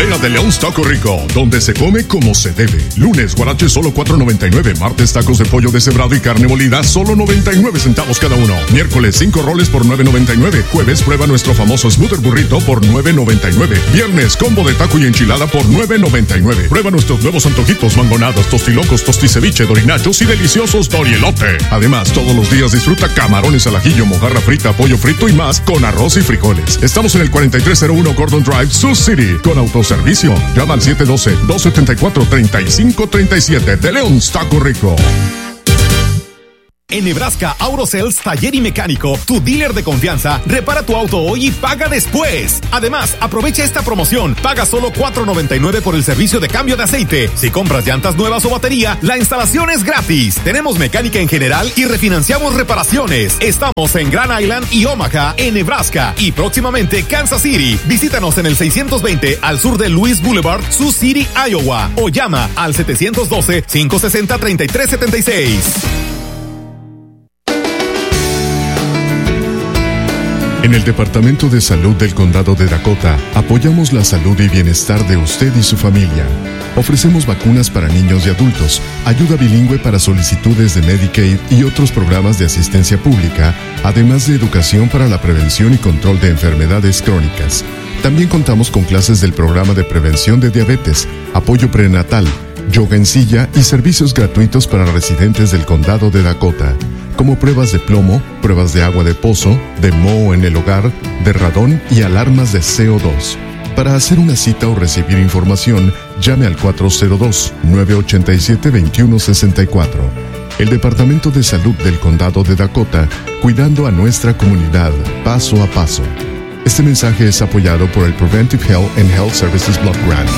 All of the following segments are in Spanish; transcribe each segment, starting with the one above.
Ven a De Leon's Taco Rico, donde se come como se debe. Lunes, guarache solo $4.99. Martes, tacos de pollo deshebrado y carne molida, solo 99 centavos cada uno. Miércoles, 5 roles por $9.99. Jueves, prueba nuestro famoso Smoother Burrito por $9.99. Viernes, combo de taco y enchilada por $9.99. Prueba nuestros nuevos antojitos, mangonadas, tostilocos, tosticeviche, dorinachos y deliciosos dorielote. Además, todos los días disfruta camarones al ajillo, mojarra frita, pollo frito y más con arroz y frijoles. Estamos en el 4301 Gordon Drive, Sioux City, con autoservicio. Llama al 712-274-3537. De Leon's Taco Rico. En Nebraska, Aurocells Taller y Mecánico, tu dealer de confianza, repara tu auto hoy y paga después. Además, aprovecha esta promoción. Paga solo $4.99 por el servicio de cambio de aceite. Si compras llantas nuevas o batería, la instalación es gratis. Tenemos mecánica en general y refinanciamos reparaciones. Estamos en Grand Island y Omaha, en Nebraska, y próximamente Kansas City. Visítanos en el 620 al sur de Louis Boulevard, Sioux City, Iowa, o llama al 712-560-3376. En el Departamento de Salud del Condado de Dakota, apoyamos la salud y bienestar de usted y su familia. Ofrecemos vacunas para niños y adultos, ayuda bilingüe para solicitudes de Medicaid y otros programas de asistencia pública, además de educación para la prevención y control de enfermedades crónicas. También contamos con clases del programa de prevención de diabetes, apoyo prenatal, yoga en silla y servicios gratuitos para residentes del Condado de Dakota, como pruebas de plomo, pruebas de agua de pozo, de moho en el hogar, de radón y alarmas de CO2. Para hacer una cita o recibir información, llame al 402-987-2164. El Departamento de Salud del Condado de Dakota, cuidando a nuestra comunidad paso a paso. Este mensaje es apoyado por el Preventive Health and Health Services Block Grant.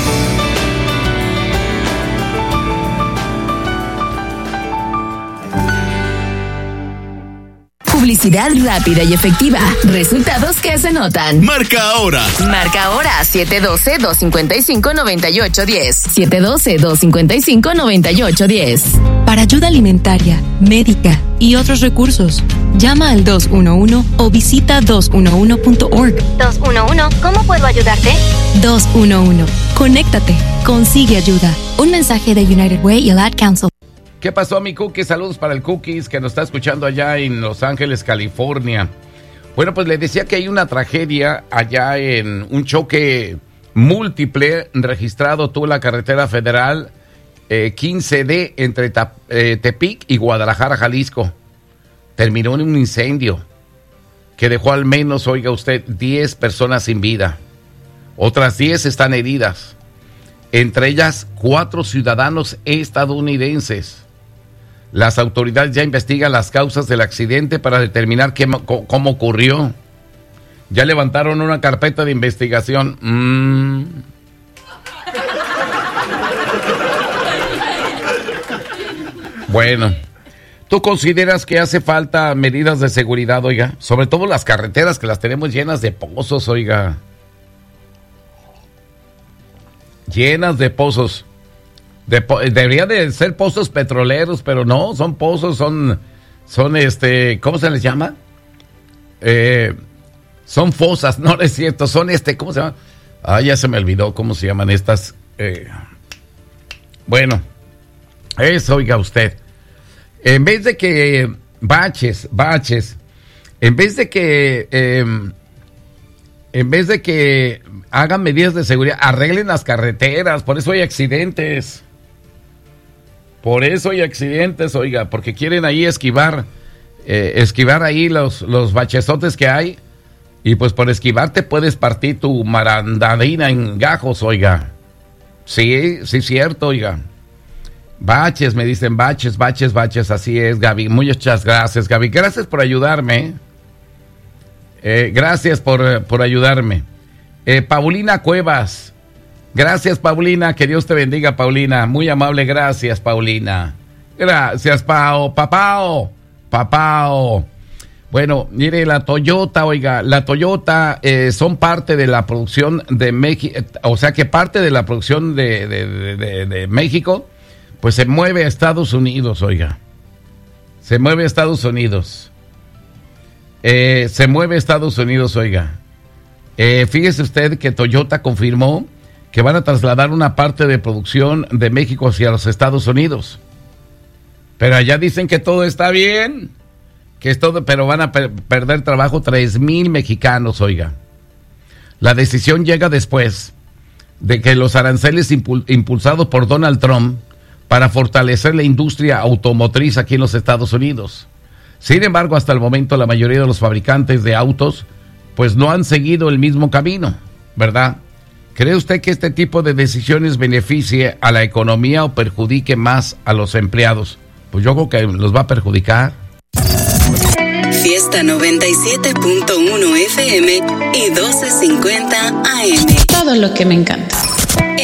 Publicidad rápida y efectiva. Resultados que se notan. Marca ahora. Marca ahora 712-255-9810. 712-255-9810. Para ayuda alimentaria, médica y otros recursos, llama al 211 o visita 211.org. 211, ¿cómo puedo ayudarte? 211. Conéctate. Consigue ayuda. Un mensaje de United Way y el Ad Council. ¿Qué pasó, mi Cookie? Saludos para el Cookies que nos está escuchando allá en Los Ángeles, California. Bueno, pues le decía que hay una tragedia allá en un choque múltiple registrado tuvo la carretera federal 15D entre Tepic y Guadalajara, Jalisco. Terminó en un incendio que dejó al menos, oiga usted, 10 personas sin vida. Otras 10 están heridas. Entre ellas 4 ciudadanos estadounidenses. Las autoridades ya investigan las causas del accidente para determinar cómo ocurrió. Ya levantaron una carpeta de investigación. Bueno, ¿tú consideras que hace falta medidas de seguridad, oiga? Sobre todo las carreteras que las tenemos llenas de pozos, oiga. Llenas de pozos. Debería de ser pozos petroleros, pero no, son pozos, son ¿cómo se les llama? Son fosas, no es cierto, son ¿cómo se llama? Ya se me olvidó cómo se llaman estas. Bueno, eso, oiga usted. En vez de que baches, en vez de que hagan medidas de seguridad, arreglen las carreteras, por eso hay accidentes. Por eso hay accidentes, oiga, porque quieren ahí esquivar ahí los bachesotes que hay, y pues por esquivar te puedes partir tu marandadina en gajos, oiga. Sí, cierto, oiga. Baches, me dicen, baches, así es, Gaby. Muchas gracias, Gaby. Gracias por ayudarme. Gracias por ayudarme. Paulina Cuevas. Gracias, Paulina. Que Dios te bendiga, Paulina. Muy amable, gracias, Paulina. Gracias, Papao. Bueno, mire, la Toyota, oiga, son parte de la producción de México, o sea que parte de la producción de México, pues se mueve a Estados Unidos, oiga. Se mueve a Estados Unidos, oiga. Fíjese usted que Toyota confirmó que van a trasladar una parte de producción de México hacia los Estados Unidos. Pero allá dicen que todo está bien, que es todo, pero van a perder trabajo 3,000 mexicanos, oiga. La decisión llega después de que los aranceles impulsados por Donald Trump para fortalecer la industria automotriz aquí en los Estados Unidos. Sin embargo, hasta el momento la mayoría de los fabricantes de autos pues no han seguido el mismo camino, ¿verdad? ¿Cree usted que este tipo de decisiones beneficie a la economía o perjudique más a los empleados? Pues yo creo que los va a perjudicar. Fiesta 97.1 FM y 1250 AM. Todo lo que me encanta.